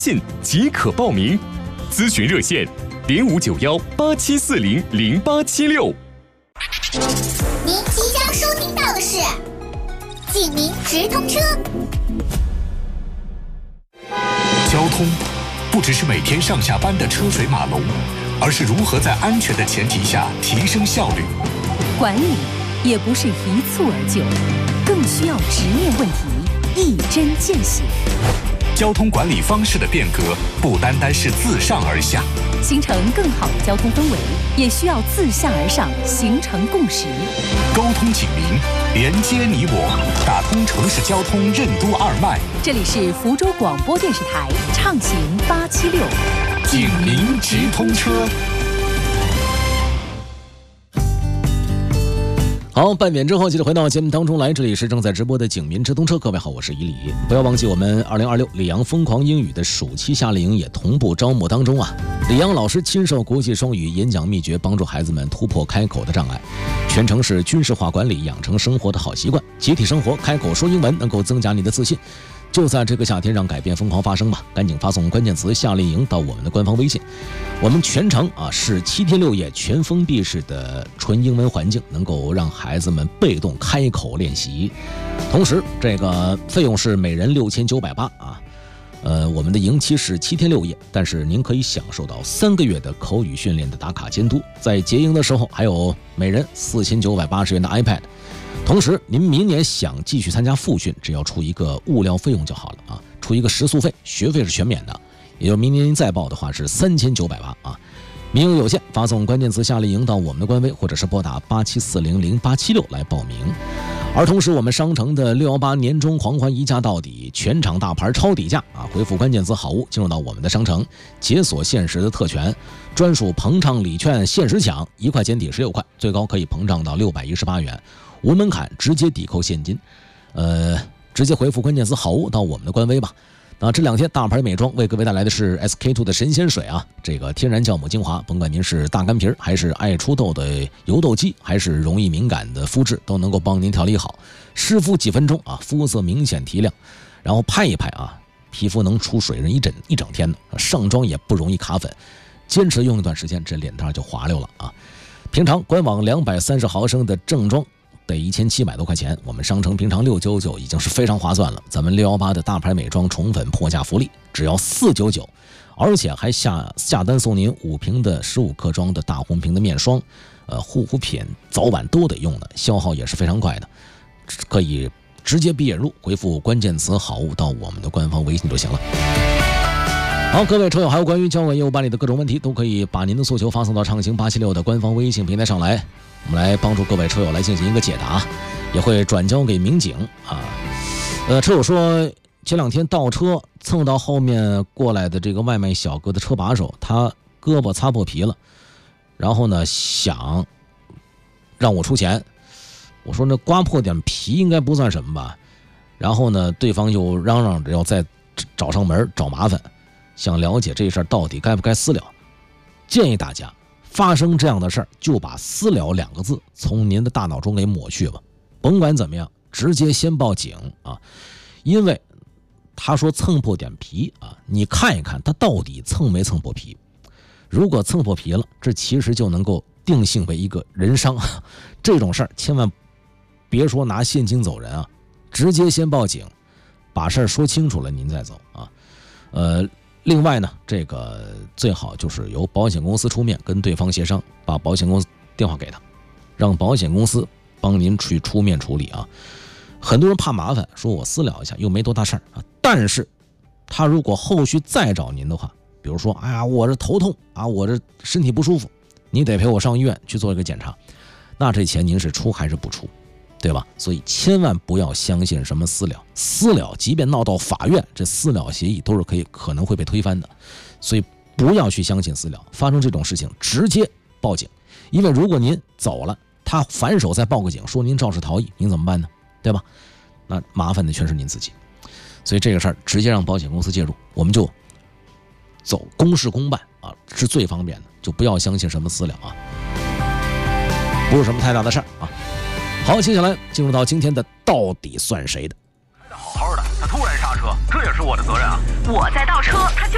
信即可报名，咨询热线059187400876。 您即将收听到的是警民直通车。 交通不只是每天上下班的车水马龙，而是如何在安全的前提下提升效率。 管理也不是一蹴而就，更需要直面问题，一针见血。 交通管理方式的变革不单单是自上而下， 形成更好的交通氛围，也需要自下而上形成共识。 沟通警民，连接你我，打通城市交通任督二脉。 这里是福州广播电视台畅行876 警民直通车。 好，半点之后继续回到节目当中来，这里是正在直播的警民直通车，各位好，我是伊礼。不要忘记我们2026里昂疯狂英语的暑期夏令营也同步招募当中啊！里昂老师亲授国际双语演讲秘诀，帮助孩子们突破开口的障碍，全程是军事化管理，养成生活的好习惯，集体生活，开口说英文能够增加你的自信。就在这个夏天，让改变疯狂发生吧！赶紧发送关键词夏令营到我们的官方微信。我们全程是7天6夜全封闭式的纯英文环境，能够让孩子们被动开口练习。同时这个费用是每人6980啊。我们的营期是7天6夜，但是您可以享受到3个月的口语训练的打卡监督，在结营的时候还有每人4980元的 iPad。同时您明年想继续参加复训，只要出一个物料费用就好了啊，出一个食宿费，学费是全免的，也就是明年您再报的话是3980啊。名额有限，发送关键词夏令营到我们的官微，或者是拨打87400876来报名。而同时我们商城的618年终狂欢一价到底，全场大牌超底价啊！回复关键词好物进入到我们的商城，解锁限时的特权，专属膨胀礼券限时抢，1块钱抵16块，最高可以膨胀到618元，无门槛直接抵扣现金。直接回复关键词好物到我们的官微吧。那这2天大牌美妆为各位带来的是 SK2 的神仙水啊，这个天然酵母精华，甭管您是大干皮还是爱出痘的油痘肌，还是容易敏感的肤质，都能够帮您调理好。湿敷几分钟啊，肤色明显提亮，然后拍一拍啊，皮肤能出水润一整天的，上妆也不容易卡粉，坚持用一段时间，这脸蛋就滑溜了啊。平常官网230毫升的正装得1700多块钱，我们商城平常699已经是非常划算了。咱们618的大牌美妆宠粉破价福利只要499，而且还下单送您5瓶的15克装的大红瓶的面霜，护肤品早晚都得用的，消耗也是非常快的，可以直接闭眼入，回复关键词好物到我们的官方微信就行了。好，各位车友，还有关于交管业务办理的各种问题，都可以把您的诉求发送到畅行876的官方微信平台上来，我们来帮助各位车友来进行一个解答，也会转交给民警啊。车友说前2天倒车蹭到后面过来的这个外卖小哥的车把手，他胳膊擦破皮了，然后呢想让我出钱，我说那刮破点皮应该不算什么吧，然后呢对方又嚷嚷着要再找上门找麻烦，想了解这事儿到底该不该私了。建议大家发生这样的事儿，就把私了2个字从您的大脑中给抹去吧，甭管怎么样直接先报警啊。因为他说蹭破点皮啊，你看一看他到底蹭没蹭破皮，如果蹭破皮了，这其实就能够定性为一个人伤，这种事儿千万别说拿现金走人啊，直接先报警，把事儿说清楚了您再走啊。另外呢，这个最好就是由保险公司出面跟对方协商，把保险公司电话给他，让保险公司帮您去出面处理啊。很多人怕麻烦，说我私了一下又没多大事儿啊，但是他如果后续再找您的话，比如说哎呀我这头痛啊，我这身体不舒服，你得陪我上医院去做一个检查，那这钱您是出还是不出，对吧？所以千万不要相信什么私了，私了即便闹到法院，这私了协议都是可能会被推翻的，所以不要去相信私了。发生这种事情直接报警，因为如果您走了，他反手再报个警说您肇事逃逸，您怎么办呢？对吧？那麻烦的全是您自己。所以这个事儿直接让保险公司介入，我们就走公事公办啊，是最方便的，就不要相信什么私了啊，不是什么太大的事儿啊。好，接下来进入到今天的到底算谁的。 好好的，他突然刹车，这也是我的责任啊！我在倒车，他就